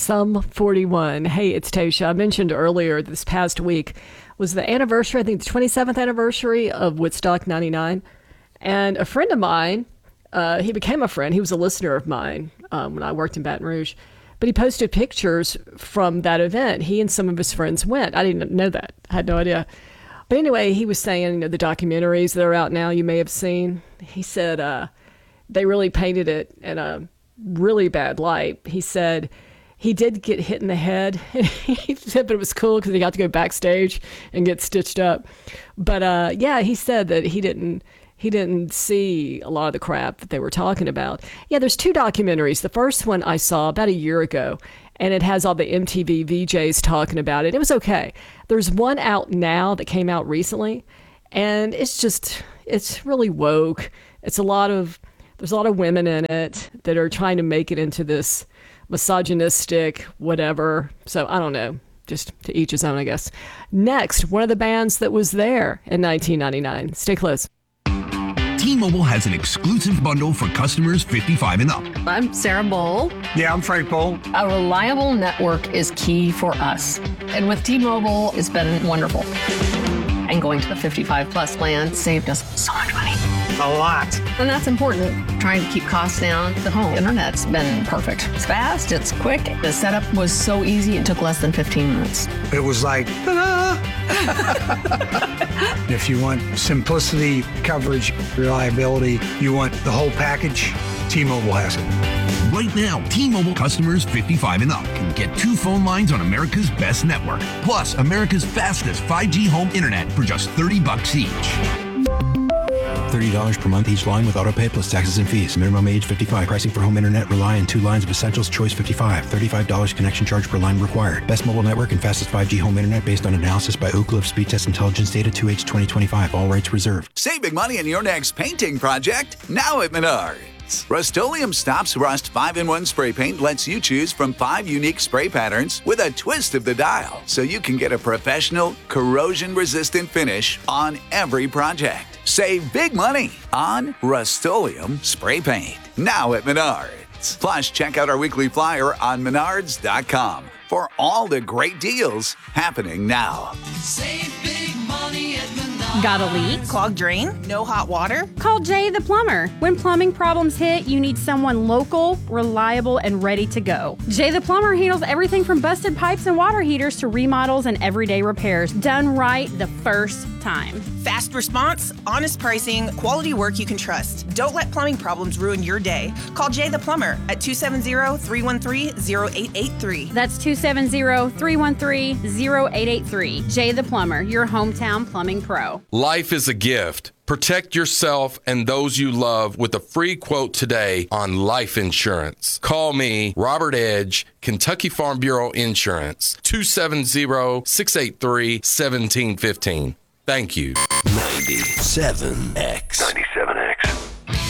Sum 41. Hey, it's Tasha. I mentioned earlier this past week was the anniversary, I think the 27th anniversary of Woodstock 99. And a friend of mine, he became a friend. He was a listener of mine when I worked in Baton Rouge. But he posted pictures from that event. He and some of his friends went. I didn't know that. I had no idea. But anyway, he was saying, the documentaries that are out now you may have seen. He said they really painted it in a really bad light. He said he did get hit in the head. He said, but it was cool because he got to go backstage and get stitched up. But he said that he didn't see a lot of the crap that they were talking about. Yeah, there's 2 documentaries. The first one I saw about a year ago, and it has all the MTV VJs talking about it. It was okay. There's one out now that came out recently, and it's really woke. There's a lot of women in it that are trying to make it into this misogynistic whatever. So I don't know. Just to each his own, I guess. Next, one of the bands that was there in 1999. Stay close. T-Mobile has an exclusive bundle for customers 55 and up. I'm Sarah Bowl. Yeah, I'm Frank Bowl. A reliable network is key for us. And with T-Mobile, it's been wonderful. And going to the 55 plus plan saved us so much money. A lot. And that's important. Trying to keep costs down. The home internet's been perfect. It's fast, it's quick. The setup was so easy, it took less than 15 minutes. It was like, ta-da! If you want simplicity, coverage, reliability, you want the whole package, T-Mobile has it. Right now, T-Mobile customers 55 and up can get 2 phone lines on America's best network, plus America's fastest 5G home internet for just $30 each. $30 per month each line with autopay plus taxes and fees. Minimum age 55. Pricing for home internet rely on 2 lines of Essentials Choice 55. $35 connection charge per line required. Best mobile network and fastest 5G home internet based on analysis by Oak Cliff Speed Test Intelligence Data 2H 2025. All rights reserved. Save big money on your next painting project now at Menards. Rust-Oleum Stops Rust 5-in-1 spray paint lets you choose from 5 unique spray patterns with a twist of the dial, so you can get a professional, corrosion-resistant finish on every project. Save big money on Rust-Oleum spray paint now at Menards. Plus, check out our weekly flyer on menards.com for all the great deals happening now. Save big money at Menards. Got a leak? Clogged drain? No hot water? Call Jay the Plumber. When plumbing problems hit, you need someone local, reliable, and ready to go. Jay the Plumber handles everything from busted pipes and water heaters to remodels and everyday repairs. Done right the first time. Fast response, honest pricing, quality work you can trust. Don't let plumbing problems ruin your day. Call Jay the Plumber at 270-313-0883. That's 270-313-0883. Jay the Plumber, your hometown plumbing pro. Life is a gift. Protect yourself and those you love with a free quote today on life insurance. Call me, Robert Edge, Kentucky Farm Bureau Insurance, 270-683-1715. Thank you. 97X. 97.